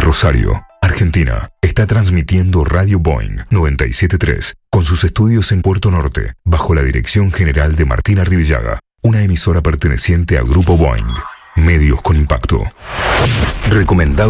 Rosario, Argentina, está transmitiendo Radio Boing 97.3 con sus estudios en Puerto Norte, bajo la dirección general de Martina Rivillaga, una emisora perteneciente a Grupo Boing. Medios con impacto. Recomendado.